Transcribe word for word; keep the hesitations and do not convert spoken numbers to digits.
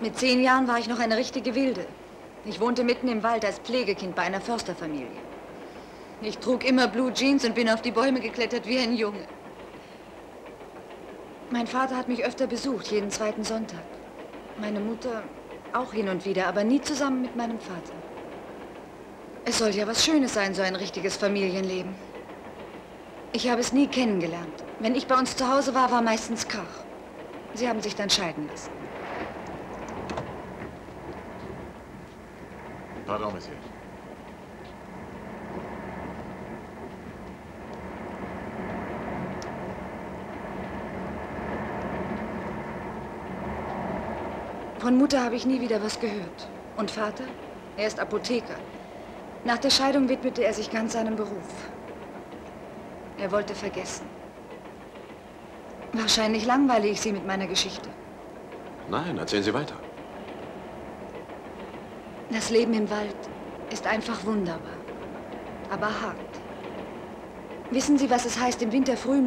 Mit zehn Jahren war ich noch eine richtige Wilde. Ich wohnte mitten im Wald als Pflegekind bei einer Försterfamilie. Ich trug immer Blue Jeans und bin auf die Bäume geklettert wie ein Junge. Mein Vater hat mich öfter besucht, jeden zweiten Sonntag. Meine Mutter auch hin und wieder, aber nie zusammen mit meinem Vater. Es soll ja was Schönes sein, so ein richtiges Familienleben. Ich habe es nie kennengelernt. Wenn ich bei uns zu Hause war, war meistens Krach. Sie haben sich dann scheiden lassen. Pardon, Monsieur. Von Mutter habe ich nie wieder was gehört. Und Vater? Er ist Apotheker. Nach der Scheidung widmete er sich ganz seinem Beruf. Er wollte vergessen. Wahrscheinlich langweile ich Sie mit meiner Geschichte. Nein, erzählen Sie weiter. Das Leben im Wald ist einfach wunderbar, aber hart. Wissen Sie, was es heißt, im Winter früh